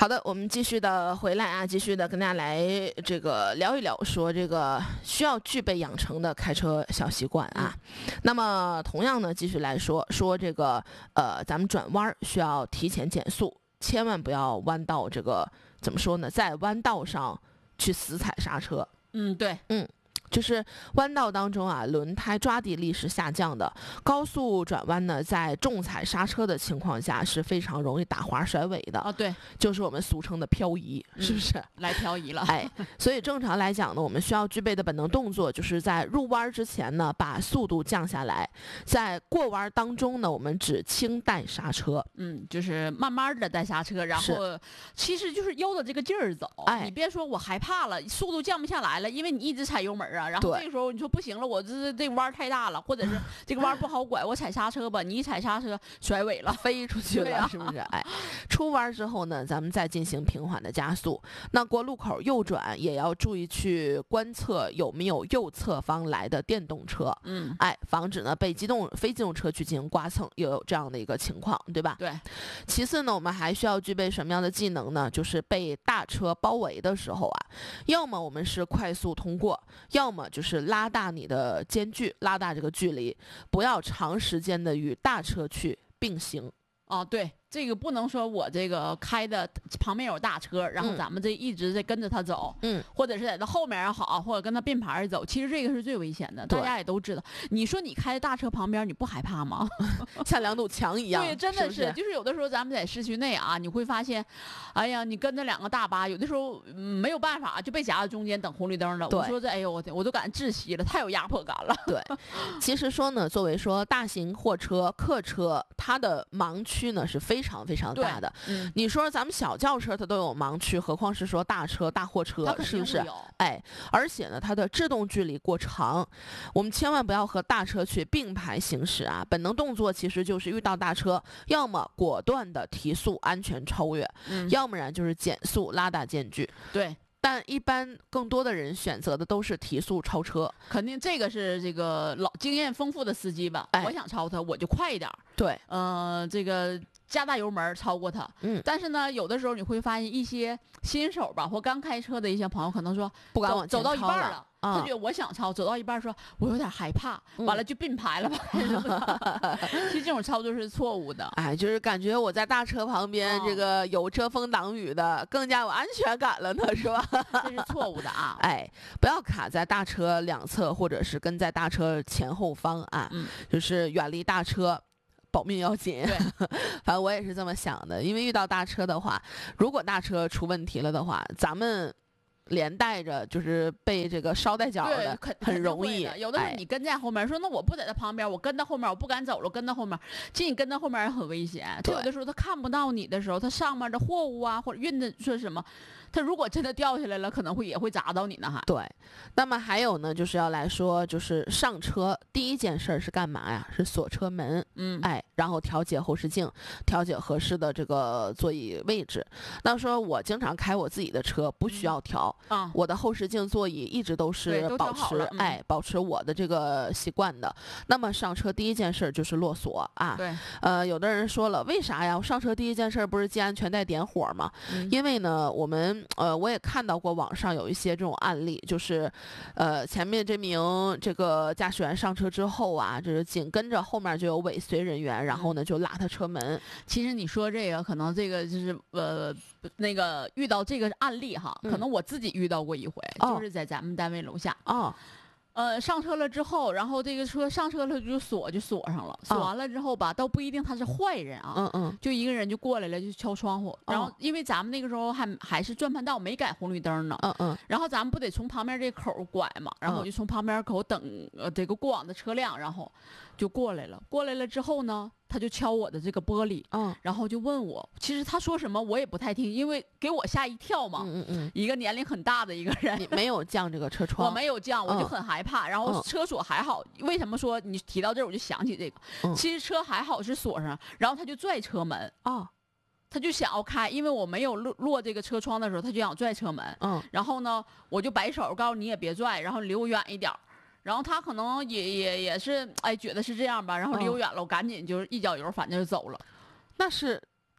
好的，我们继续的回来啊，继续的跟大家来这个聊一聊，说这个需要具备养成的开车小习惯啊。那么同样呢，继续来说这个咱们转弯需要提前减速，千万不要弯道这个怎么说呢，在弯道上去死踩刹车。 对， 就是弯道当中啊，轮胎抓地力是下降的，高速转弯呢，在重踩刹车的情况下是非常容易打滑甩尾的啊，对， 就是我们俗称的漂移，是不是？ 来漂移了。 哎，所以正常来讲呢，我们需要具备的本能动作就是在入弯之前呢，把速度降下来，在过弯当中呢，我们只轻带刹车， 就是慢慢的带刹车，然后其实就是悠着这个劲儿走。你别说我害怕了，速度降不下来了，因为你一直踩油门啊。然后这个时候你说不行了，我这个弯太大了，或者是这个弯不好拐，我踩刹车吧，你一踩刹车甩尾了， 飞出去了，是不是？哎，出弯之后呢，咱们再进行平缓的加速。那过路口右转也要注意去观测有没有右侧方来的电动车，防止呢被非机动车去进行刮蹭，又有这样的一个情况，对吧？ 对。 其次呢，我们还需要具备什么样的技能呢？就是被大车包围的时候啊，要么我们是快速通过，要么就是拉大你的间距，拉大这个距离，不要长时间的与大车去并行。 对，这个不能说我这个开的旁边有大车，然后咱们这一直在跟着他走，或者是在他后面也好，或者跟他并排走，其实这个是最危险的，大家也都知道。你说你开大车旁边，你不害怕吗？ 像两堵墙一样。 对，真的是， 就是有的时候咱们在市区内啊，你会发现，哎呀，你跟着两个大巴，有的时候没有办法就被夹在中间等红绿灯了。我说哎呦我都感觉窒息了，太有压迫感了。 对，其实说呢，作为说大型货车、客车，它的盲区呢是非常非常大的。你说咱们小轿车它都有盲区，何况是说大车、大货车，是不是？哎，而且呢，它的制动距离过长，我们千万不要和大车去并排行驶啊！本能动作其实就是遇到大车，要么果断的提速安全超越，要不然就是减速拉大间距。 对。 但一般更多的人选择的都是提速超车， 肯定这个是这个老经验丰富的司机吧？我想超他，我就快一点。 对， 这个加大油门超过他。但是呢，有的时候你会发现一些新手吧，或刚开车的一些朋友可能说不敢往前走到一半了。 他觉得我想超，走到一半说我有点害怕，完了就并排了吧。其实这种操作是错误的。 哎，就是感觉我在大车旁边，这个有遮风挡雨的，更加有安全感了呢，是吧？ 这是错误的啊！ 哎，不要卡在大车两侧，或者是跟在大车前后方啊，就是远离大车。保命要紧，反正我也是这么想的。因为遇到大车的话，如果大车出问题了的话，咱们连带着就是被这个捎带脚的，很容易。 有的时候你跟在后面，说那我不在他旁边，我跟到后面，我不敢走了，跟到后面。其实你跟到后面很危险。他有的时候他看不到你的时候，他上面的货物啊，或者运的说什么，他如果真的掉下来了，可能也会砸到你呢。 对。那么还有呢，就是要来说，就是上车第一件事是干嘛呀？是锁车门。然后调节后视镜，调节合适的这个座椅位置。那说我经常开我自己的车，不需要调。我的后视镜座椅一直都是保持我的这个习惯的。那么上车第一件事就是落锁啊。 对。 有的人说了，为啥呀？我上车第一件事不是系安全带点火吗？因为呢，我也看到过网上有一些这种案例，就是前面这名这个驾驶员上车之后啊，就是紧跟着后面就有尾随人员，然后呢就拉他车门。 其实你说这个可能这个就是那个遇到这个案例哈，可能我自己遇到过一回，就是在咱们单位楼下。上车了之后，然后这个车上车了就锁上了，锁完了之后吧，倒不一定他是坏人啊，就一个人就过来了，就敲窗户，然后因为咱们那个时候还是转盘道，没改红绿灯呢，然后咱们不得从旁边这口拐嘛，然后我就从旁边口等这个过往的车辆，然后就过来了之后呢，他就敲我的这个玻璃，然后就问我，其实他说什么我也不太听，因为给我吓一跳嘛，一个年龄很大的一个人。 你没有降这个车窗？ 我没有降，我就很害怕。然后车锁还好，为什么说你提到这儿我就想起这个？其实车还好是锁上，然后他就拽车门他就想要开，因为我没有落这个车窗的时候，他就想拽车门。然后呢，我就摆手告诉你也别拽，然后离我远一点。然后他可能也是觉得是这样吧，然后离我远了，我赶紧就是一脚油，反正就走了。 那是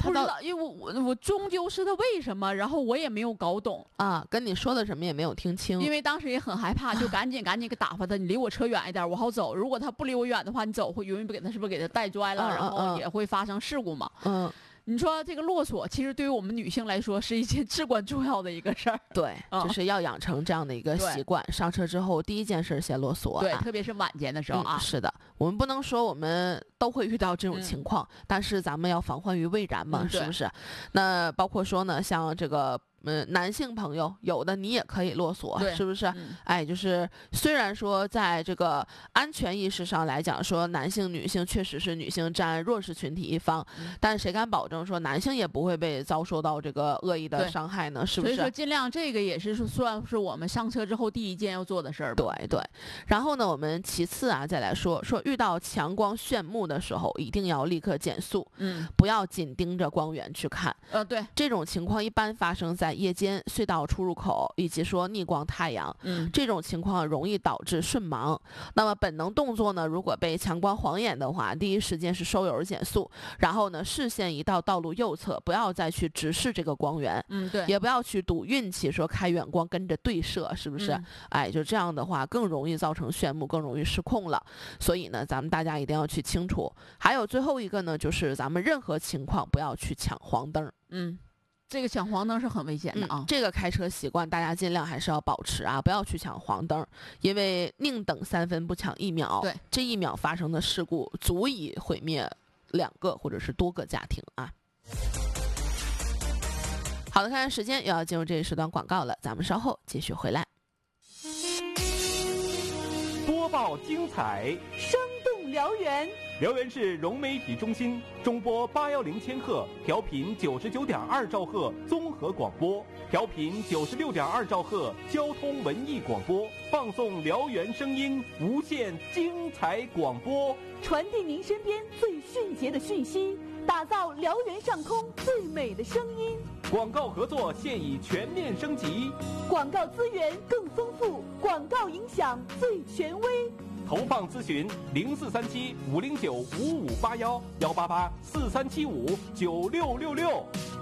不知道，因为我终究是他为什么，然后我也没有搞懂啊，跟你说的什么也没有听清。 因为当时也很害怕，就赶紧给打发他，你离我车远一点，我好走。如果他不离我远的话，你走会容易给他是不是给他带摔了，然后也会发生事故嘛。你说这个落锁，其实对于我们女性来说是一件至关重要的一个事儿。 对，就是要养成这样的一个习惯，上车之后第一件事先落锁。 对，特别是晚间的时候啊。 是的，我们不能说我们都会遇到这种情况，但是咱们要防患于未然嘛，是不是？那包括说呢，像这个。男性朋友有的你也可以落锁，是不是？哎，就是虽然说在这个安全意识上来讲，说男性、女性确实是女性占弱势群体一方，但谁敢保证说男性也不会被遭受到这个恶意的伤害呢？是不是？ 所以说尽量这个也是算是我们上车之后第一件要做的事儿。 对。然后呢，我们其次啊再来说遇到强光炫目的时候，一定要立刻减速，不要紧盯着光源去看。 对， 这种情况一般发生在夜间隧道出入口以及说逆光太阳，这种情况容易导致瞬盲。那么本能动作呢，如果被强光晃眼的话，第一时间是收油减速，然后呢视线移到道路右侧，不要再去直视这个光源， 对， 也不要去赌运气，说开远光跟着对射，是不是？哎，就这样的话更容易造成炫目，更容易失控了。所以呢，咱们大家一定要去清楚。还有最后一个呢，就是咱们任何情况不要去抢黄灯。 这个抢黄灯是很危险的啊！ 这个开车习惯大家尽量还是要保持啊，不要去抢黄灯，因为宁等3分不抢1秒。 对， 这1秒发生的事故足以毁灭2个或者是多个家庭啊！好的，看时间又要进入这一时段广告了，咱们稍后继续回来。 播报精彩， 生动辽源。 辽源市融媒体中心中波810千赫，调频99.2兆赫综合广播，调频96.2兆赫交通文艺广播，放送辽源声音，无限精彩广播， 传递您身边最迅捷的讯息，打造辽源上空最美的声音。 广告合作现已全面升级， 广告资源更丰富，广告影响最权威。 投放咨询0437-509-5581，188-4375-9666。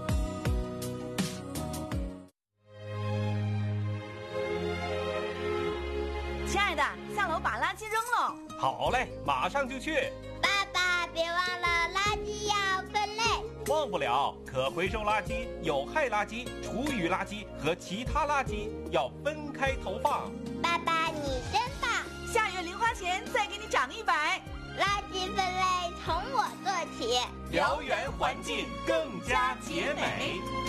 亲爱的，下楼把垃圾扔了。 好嘞，马上就去。 爸爸，别忘了垃圾要分类。 忘不了，可回收垃圾、有害垃圾、厨余垃圾和其他垃圾要分开投放。 爸爸，你真棒！ 下月零花钱再给你涨100。 垃圾分类从我做起， 辽源环境更加洁美。